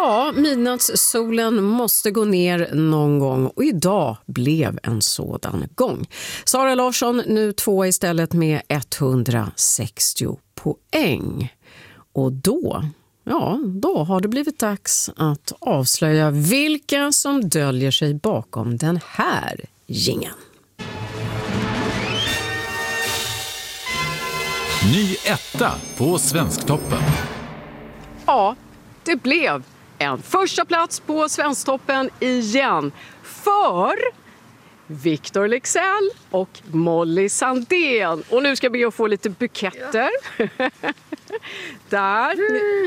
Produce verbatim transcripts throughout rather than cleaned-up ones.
Ja, midnattssolen måste gå ner någon gång och idag blev en sådan gång. Sara Larsson nu två istället med etthundrasextio poäng. Och då, ja, då har det blivit dags att avslöja vilka som döljer sig bakom den här jingeln. Ny etta på Svensktoppen. Ja, det blev en första plats på Svensktoppen igen för Victor Leksell och Molly Sandén. Och nu ska jag be att få lite buketter. Där.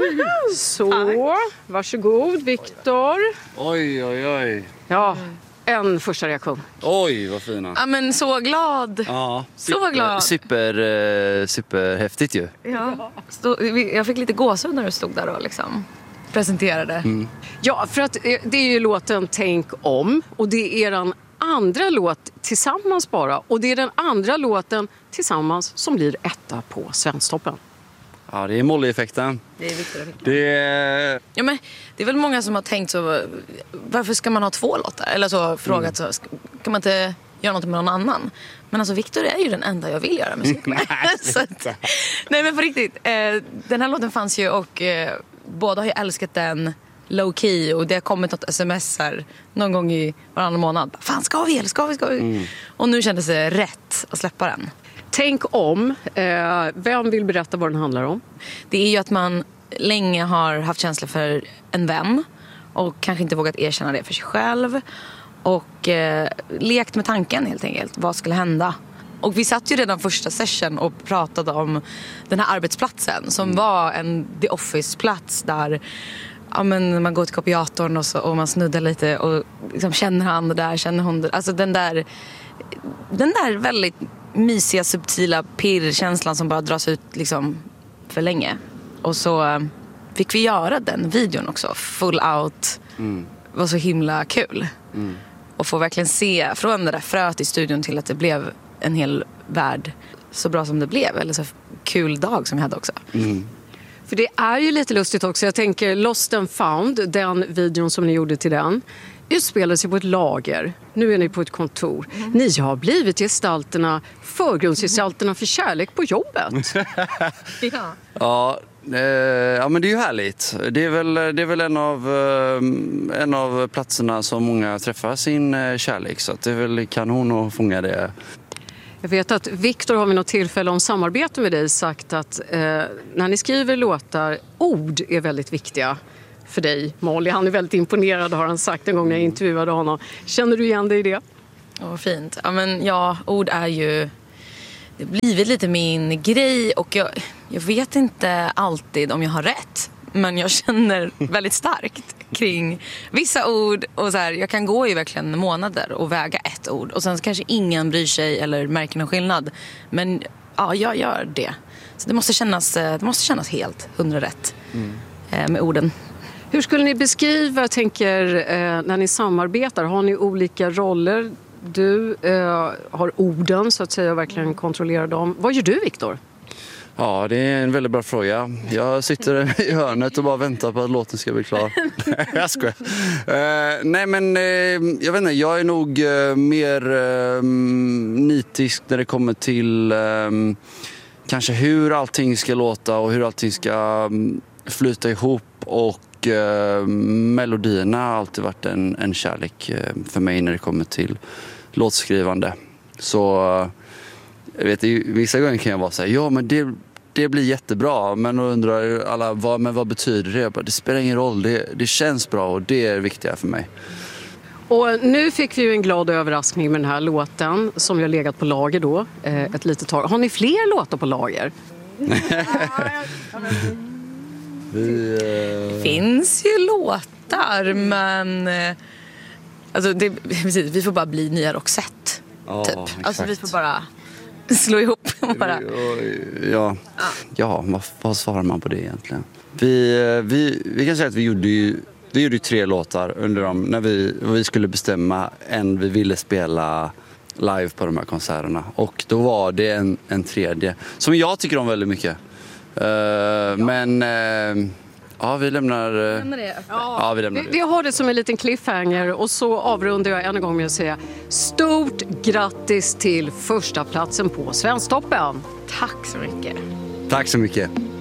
Så, varsågod Victor. Oj, oj, oj. Ja, en första reaktion. Oj, vad fina. Ja, men så glad. Ja, Så glad. Super, eh, superhäftigt ju. Ja. Stod, jag fick lite gåshud när du stod där och liksom presenterade. Mm. Ja, för att eh, det är ju låten Tänk om. Och det är den andra låt tillsammans bara. Och det är den andra låten tillsammans som blir etta på Svensktoppen. Ja, det är Molly-effekten. Det är viktigt. Det är... Ja, men det är väl många som har tänkt så, varför ska man ha två låtar? Eller så frågat så, kan man inte göra något med någon annan? Men alltså Victor är ju den enda jag vill göra musik med. så att, nej men på riktigt, eh, den här låten fanns ju och eh, båda har ju älskat den low key och det har kommit något sms här någon gång i varannan månad. Fan, ska vi eller ska vi, ska vi? Mm. Och nu kändes det rätt att släppa den. Tänk om. Eh, vem vill berätta vad den handlar om? Det är ju att man länge har haft känsla för en vän och kanske inte vågat erkänna det för sig själv och eh, lekt med tanken helt enkelt. Vad skulle hända? Och vi satt ju redan första session och pratade om den här arbetsplatsen som mm. var en The Office-plats där ja, men man går till kopiatorn och, så, och man snuddar lite och liksom känner han det där, känner hon det. Alltså den där, den där väldigt mysiga, subtila pirrkänslan som bara dras ut liksom för länge. Och så fick vi göra den videon också. Full out. Mm. Var så himla kul. Mm. Och få verkligen se från det där fröet i studion till att det blev en hel värld så bra som det blev. Eller så kul dag som vi hade också. Mm. För det är ju lite lustigt också. Jag tänker Lost and Found, den videon som ni gjorde till den, utspelar sig på ett lager. Nu är ni på ett kontor. Mm. Ni har blivit gestalterna, förgrundsgestalterna för kärlek på jobbet. ja. Ja, eh, ja, men det är ju härligt. Det är väl, det är väl en, av, eh, en av platserna som många träffar sin eh, kärlek. Så att det är väl kanon att fånga det. Jag vet att Victor har vid något tillfälle om samarbete med dig sagt att eh, när ni skriver låtar, ord är väldigt viktiga för dig, Molly. Han är väldigt imponerad, har han sagt en gång när jag intervjuade honom. Känner du igen dig i det? Åh, fint. Ja, men ja, ord är ju... Det har blivit lite min grej och jag, jag vet inte alltid om jag har rätt. Men jag känner väldigt starkt kring vissa ord. Och så här, jag kan gå i verkligen månader och väga ett ord. Och sen kanske ingen bryr sig eller märker någon skillnad. Men ja, jag gör det. Så det måste kännas, det måste kännas helt hundra rätt mm. med orden. Hur skulle ni beskriva, jag tänker, eh, när ni samarbetar? Har ni olika roller? Du eh, har orden så att säga och verkligen kontrollerar dem. Vad gör du, Victor? Ja, det är en väldigt bra fråga. Jag sitter i hörnet och bara väntar på att låten ska bli klar. jag skojar. Uh, nej, men uh, jag vet inte. Jag är nog uh, mer uh, nitisk när det kommer till uh, kanske hur allting ska låta och hur allting ska um, flyta ihop. Och uh, melodierna har alltid varit en, en kärlek uh, för mig när det kommer till låtskrivande. Så... Uh, Jag vet, vissa gånger kan jag vara så här, ja men det, det blir jättebra. Men då undrar alla, vad, men vad betyder det? Jag bara, det spelar ingen roll, det, det känns bra och det är viktiga för mig. Och nu fick vi ju en glad överraskning med den här låten som jag legat på lager då, eh, ett litet tag. Har ni fler låtar på lager? vi, eh... Det finns ju låtar, men eh, alltså det, precis, vi får bara bli nya Roxette. Ja, typ. exakt. Alltså vi får bara slå ihop och bara... Ja, ja vad, vad svarar man på det egentligen? Vi, vi, vi kan säga att vi gjorde ju, vi gjorde ju tre låtar under dem när vi, vi skulle bestämma en vi ville spela live på de här konserterna. Och då var det en, en tredje som jag tycker om väldigt mycket. Uh, ja. Men uh, Ja, vi lämnar... eh, Lämnar det öppet. Ja, vi lämnar Vi, det. vi har det som en liten cliffhanger och så avrundar jag än en gång med att säga stort grattis till första platsen på Svensktoppen. Tack så mycket. Tack så mycket.